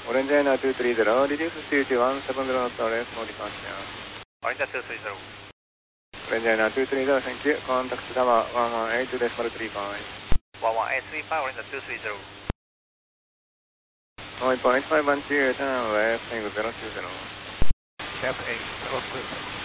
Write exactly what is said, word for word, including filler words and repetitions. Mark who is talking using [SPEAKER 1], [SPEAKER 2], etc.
[SPEAKER 1] Orange China two three zero, reduce speed to one seven zero knots left, no departure.
[SPEAKER 2] Orange two three zero.
[SPEAKER 1] Orange China two three zero, thank you. Contact Tower one one eight decimal three five.
[SPEAKER 2] one one eight three five, Orange two three zero.
[SPEAKER 1] one point five one two, turn left, angle zero two zero.
[SPEAKER 2] Left eight zero two zero.